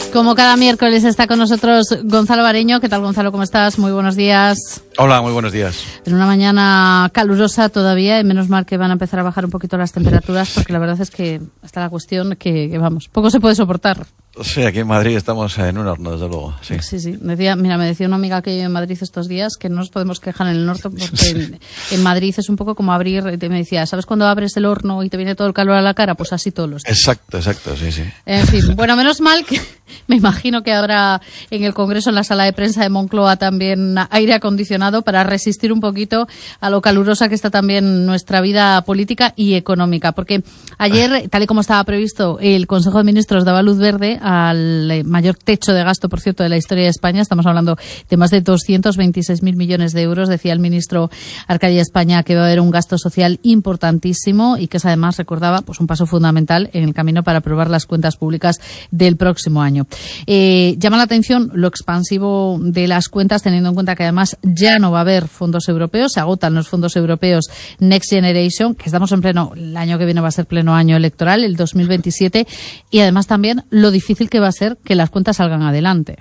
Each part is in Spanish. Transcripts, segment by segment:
Como cada miércoles está con nosotros Gonzalo Bareño. ¿Qué tal, Gonzalo? ¿Cómo estás? Muy buenos días. Hola, muy buenos días. En una mañana calurosa todavía, y menos mal que van a empezar a bajar un poquito las temperaturas, porque la verdad es que está la cuestión que vamos, poco se puede soportar. Sí, aquí en Madrid estamos en un horno, desde luego. Sí. Me decía una amiga que vive en Madrid estos días que no nos podemos quejar en el norte, porque en Madrid es un poco como abrir, me decía, ¿sabes cuando abres el horno y te viene todo el calor a la cara? Pues así todos los días. Exacto, sí. En fin, bueno, menos mal que me imagino que habrá en el Congreso, en la sala de prensa de Moncloa, también aire acondicionado para resistir un poquito a lo calurosa que está también nuestra vida política y económica. Porque ayer, tal y como estaba previsto, el Consejo de Ministros daba luz verde al mayor techo de gasto, por cierto, de la historia de España. Estamos hablando de más de 226.000 millones de euros. Decía el ministro Arcadia España que va a haber un gasto social importantísimo y que es, además, recordaba, pues un paso fundamental en el camino para aprobar las cuentas públicas del próximo año. Llama la atención lo expansivo de las cuentas, teniendo en cuenta que además ya no va a haber fondos europeos, se agotan los fondos europeos Next Generation, que estamos en pleno, el año que viene va a ser pleno año electoral, el 2027, y además también lo difícil que va a ser que las cuentas salgan adelante.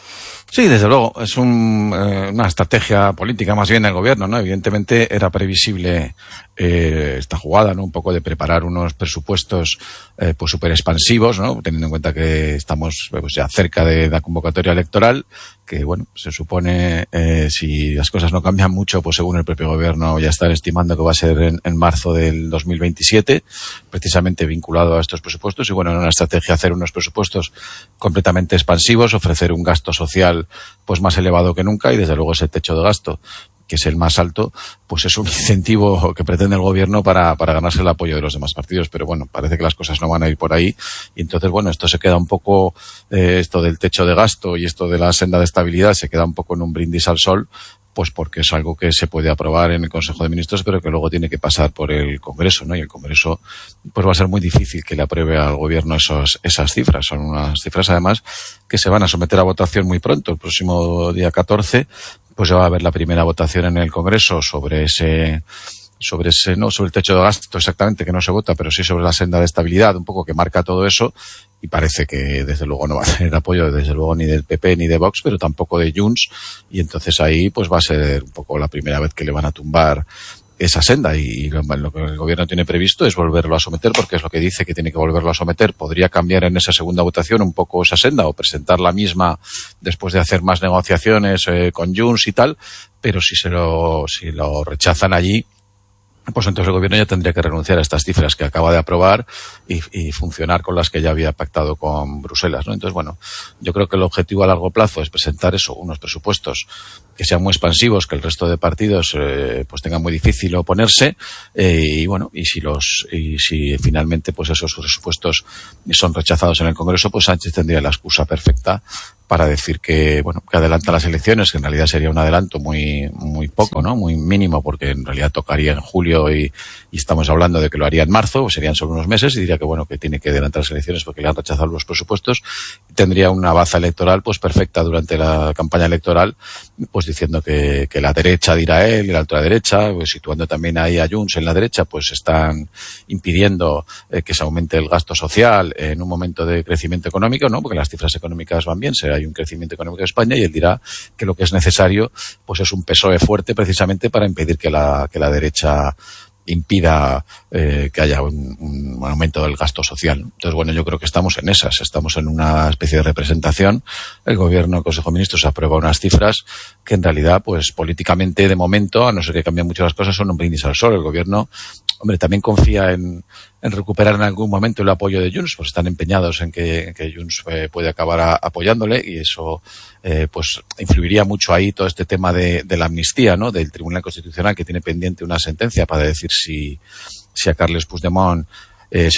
Sí, desde luego, es una estrategia política más bien del gobierno, ¿no? Evidentemente era previsible esta jugada, ¿no? Un poco de preparar unos presupuestos pues súper expansivos, ¿no? Teniendo en cuenta que estamos pues ya cerca de la convocatoria electoral, que bueno, se supone si las cosas no cambian mucho, pues según el propio gobierno ya están estimando que va a ser en marzo del 2027, precisamente vinculado a estos presupuestos. Y bueno, era una estrategia hacer unos presupuestos completamente expansivos, ofrecer un gasto social pues más elevado que nunca, y desde luego ese techo de gasto, que es el más alto, pues es un incentivo que pretende el gobierno para ganarse el apoyo de los demás partidos. Pero bueno, parece que las cosas no van a ir por ahí, y entonces bueno, esto se queda un poco, esto del techo de gasto y esto de la senda de estabilidad se queda un poco en un brindis al sol, pues porque es algo que se puede aprobar en el Consejo de Ministros, pero que luego tiene que pasar por el Congreso, ¿no? Y el Congreso pues va a ser muy difícil que le apruebe al gobierno esas cifras. Son unas cifras, además, que se van a someter a votación muy pronto. El próximo día 14, pues ya va a haber la primera votación en el Congreso sobre no sobre el techo de gasto exactamente, que no se vota, pero sí sobre la senda de estabilidad, un poco que marca todo eso. Y parece que desde luego no va a tener apoyo, desde luego, ni del PP ni de Vox, pero tampoco de Junts, y entonces ahí pues va a ser un poco la primera vez que le van a tumbar esa senda, y lo que el gobierno tiene previsto es volverlo a someter, porque es lo que dice que tiene que volverlo a someter. Podría cambiar en esa segunda votación un poco esa senda o presentar la misma después de hacer más negociaciones con Junts y tal, pero si lo rechazan allí, pues entonces el gobierno ya tendría que renunciar a estas cifras que acaba de aprobar y funcionar con las que ya había pactado con Bruselas, ¿no? Entonces, bueno, yo creo que el objetivo a largo plazo es presentar unos presupuestos que sean muy expansivos, que el resto de partidos pues tengan muy difícil oponerse, y bueno, y si finalmente pues esos presupuestos son rechazados en el Congreso, pues Sánchez tendría la excusa perfecta para decir que bueno, que adelanta las elecciones, que en realidad sería un adelanto muy poco, ¿no? Muy mínimo, porque en realidad tocaría en julio y estamos hablando de que lo haría en marzo, o serían solo unos meses, y diría que bueno, que tiene que adelantar las elecciones porque le han rechazado los presupuestos. Tendría una baza electoral pues perfecta durante la campaña electoral, pues diciendo que la derecha, dirá él, y la ultraderecha, pues situando también ahí a Junts en la derecha, pues están impidiendo que se aumente el gasto social en un momento de crecimiento económico, ¿no? Porque las cifras económicas van bien, hay un crecimiento económico de España, y él dirá que lo que es necesario pues es un PSOE fuerte, precisamente para impedir que la derecha impida que haya un aumento del gasto social. Entonces, bueno, yo creo que estamos en una especie de representación. El gobierno, el Consejo de Ministros, aprueba unas cifras que en realidad, pues políticamente, de momento, a no ser que cambien mucho las cosas, son un brindis al sol. El gobierno, hombre, también confía en recuperar en algún momento el apoyo de Junts, pues están empeñados en que Junts puede acabar apoyándole, y eso pues influiría mucho ahí todo este tema de la amnistía, ¿no? Del Tribunal Constitucional, que tiene pendiente una sentencia para decir si a Carles Puigdemont